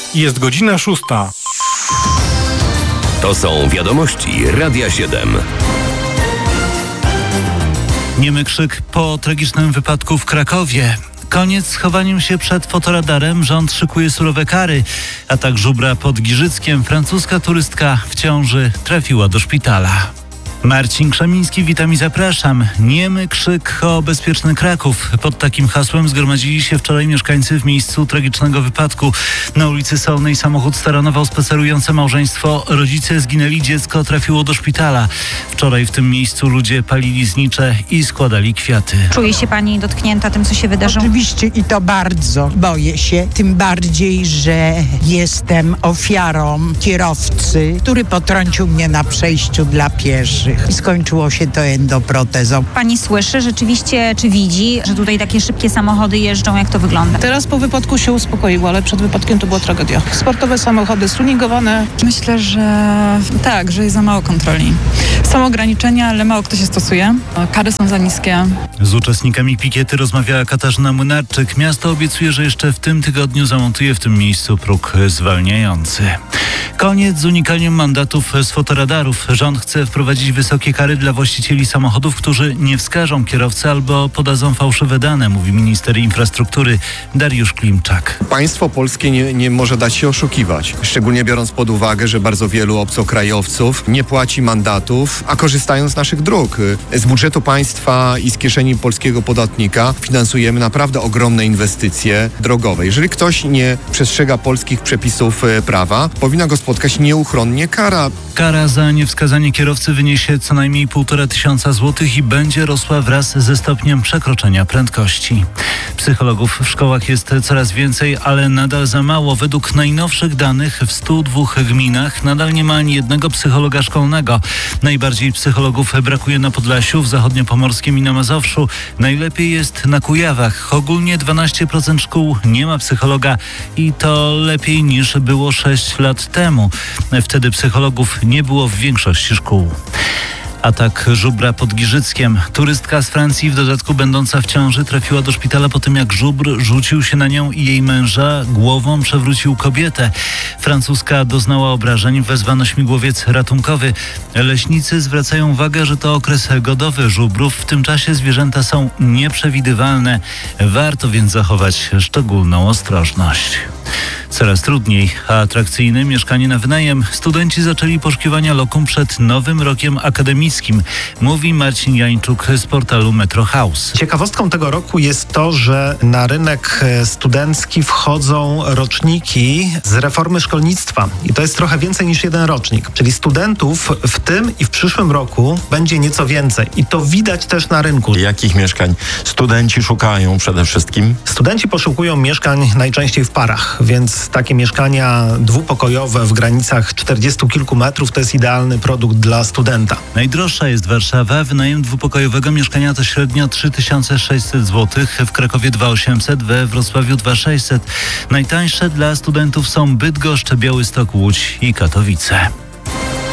Jest godzina 6. To są wiadomości Radia 7. Niemy krzyk po tragicznym wypadku w Krakowie. Koniec z chowaniem się przed fotoradarem. Rząd szykuje surowe kary. Atak żubra pod Giżyckiem. Francuska turystka w ciąży trafiła do szpitala. Marcin Krzemiński, witam i zapraszam. Niemy krzyk o bezpieczny Kraków. Pod takim hasłem zgromadzili się wczoraj mieszkańcy w miejscu tragicznego wypadku. Na ulicy Solnej samochód staranował spacerujące małżeństwo. Rodzice zginęli, dziecko trafiło do szpitala. Wczoraj w tym miejscu ludzie palili znicze i składali kwiaty. Czuje się pani dotknięta tym, co się wydarzyło? Oczywiście i to bardzo. Boję się, tym bardziej, że jestem ofiarą kierowcy, który potrącił mnie na przejściu dla pieszych. I skończyło się to endoprotezą. Pani słyszy rzeczywiście, czy widzi, że tutaj takie szybkie samochody jeżdżą? Jak to wygląda? Teraz po wypadku się uspokoiło, ale przed wypadkiem to była tragedia. Sportowe samochody stuningowane. Myślę, że tak, że jest za mało kontroli. Są ograniczenia, ale mało kto się stosuje. Kary są za niskie. Z uczestnikami pikiety rozmawiała Katarzyna Młynarczyk. Miasto obiecuje, że jeszcze w tym tygodniu zamontuje w tym miejscu próg zwalniający. Koniec z unikaniem mandatów z fotoradarów. Rząd chce wprowadzić wysokie kary dla właścicieli samochodów, którzy nie wskażą kierowcy albo podadzą fałszywe dane, mówi minister infrastruktury Dariusz Klimczak. Państwo polskie nie może dać się oszukiwać. Szczególnie biorąc pod uwagę, że bardzo wielu obcokrajowców nie płaci mandatów, a korzystają z naszych dróg. Z budżetu państwa i z kieszeni polskiego podatnika finansujemy naprawdę ogromne inwestycje drogowe. Jeżeli ktoś nie przestrzega polskich przepisów prawa, powinna go spotkać nieuchronnie kara. Kara za niewskazanie kierowcy wyniesie co najmniej 1500 złotych i będzie rosła wraz ze stopniem przekroczenia prędkości. Psychologów w szkołach jest coraz więcej, ale nadal za mało. Według najnowszych danych w 102 gminach nadal nie ma ani jednego psychologa szkolnego. Najbardziej psychologów brakuje na Podlasiu, w Zachodniopomorskiem i na Mazowszu. Najlepiej jest na Kujawach. Ogólnie 12% szkół nie ma psychologa i to lepiej niż było 6 lat temu. Wtedy psychologów nie było w większości szkół. Atak żubra pod Giżyckiem. Turystka z Francji, w dodatku będąca w ciąży, trafiła do szpitala po tym, jak żubr rzucił się na nią i jej męża. Głową przewrócił kobietę. Francuska doznała obrażeń, wezwano śmigłowiec ratunkowy. Leśnicy zwracają uwagę, że to okres godowy żubrów. W tym czasie zwierzęta są nieprzewidywalne. Warto więc zachować szczególną ostrożność. Coraz trudniej, a atrakcyjne mieszkanie na wynajem. Studenci zaczęli poszukiwania lokum przed nowym rokiem akademickim, mówi Marcin Jańczuk z portalu Metro House. Ciekawostką tego roku jest to, że na rynek studencki wchodzą roczniki z reformy szkolnictwa. I to jest trochę więcej niż jeden rocznik. Czyli studentów w tym i w przyszłym roku będzie nieco więcej. I to widać też na rynku. Jakich mieszkań studenci szukają przede wszystkim? Studenci poszukują mieszkań najczęściej w parach, więc takie mieszkania dwupokojowe w granicach 40 kilku metrów to jest idealny produkt dla studenta. Najdroższa jest Warszawa. Wynajem dwupokojowego mieszkania to średnio 3600 zł, w Krakowie 2800, we Wrocławiu 2600. Najtańsze dla studentów są Bydgoszcz, Białystok, Łódź i Katowice.